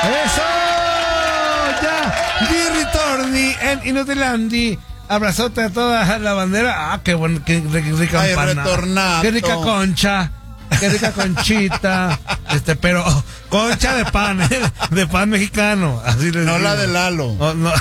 ¡Eso! ¡Ya! ¡Di ritorni en Inutilandi! Abrazote a toda la bandera. ¡Ah, qué bueno! ¡Qué rica Ay, empanada! retornato. ¡Qué rica concha! ¡Qué rica conchita! Pero concha de pan, de pan mexicano. Así les No digo. la de Lalo. Oh, no.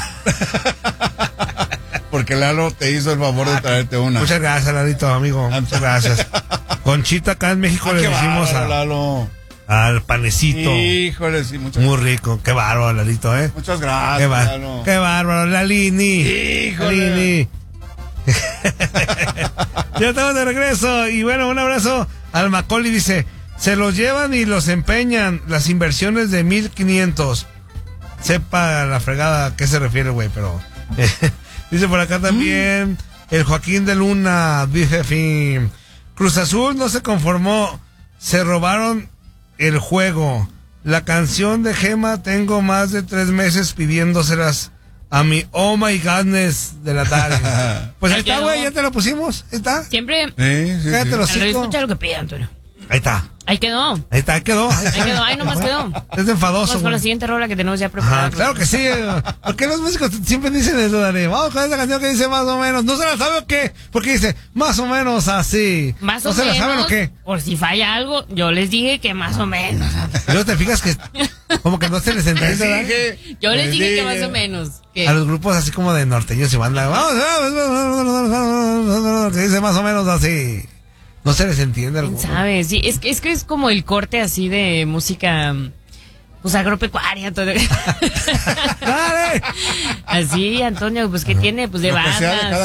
Porque Lalo te hizo el favor de traerte una. Muchas gracias, Lalito, amigo. Muchas gracias. Conchita acá en México le qué decimos bárbaro, Lalo. al panecito. Híjole, sí, Muy rico. Qué bárbaro, Lalito, ¿eh? muchas gracias, Qué, Lalo. qué bárbaro, Lalini. Híjole. Lalini. Ya estamos de regreso. Y bueno, un abrazo al Macaulay. Dice: se los llevan y los empeñan. Las inversiones de 1,500. Sepa la fregada a qué se refiere, güey, pero... dice por acá también el Joaquín de Luna, dice fin. Cruz Azul no se conformó, se robaron el juego. La canción de Gema tengo más de 3 meses pidiéndoselas a mi Oh My Godness de la tarde. Pues ahí está, güey, ya te lo pusimos. Ahí está. Siempre. Sí. Cállate los hocico. Escucha lo que pide, Antonio. Ahí está. Ahí quedó. Ahí está, ahí quedó. Ahí quedó, ahí nomás quedó. Es enfadoso. Vamos con la güey. siguiente rola que tenemos ya preparada. Ajá, claro que sí. ¿Por qué los músicos siempre dicen eso, Dani? Vamos con esa canción que dice más o menos. ¿No se la sabe o qué? Porque dice más o menos así. Más ¿No o se menos. la saben o qué? Por si falla algo, yo les dije que más o menos. Y luego te fijas que como que no se les entiende, ¿verdad? Yo les dije que más o menos. A los grupos así como de norteños y banda. Vamos, que dice más o menos así. No se les entiende algo. ¿Sabes? Sí, es que es como el corte así de música, pues agropecuaria. Todo. ¡Dale! Así, Antonio, pues que tiene, pues de Lo que sea de bandas. cada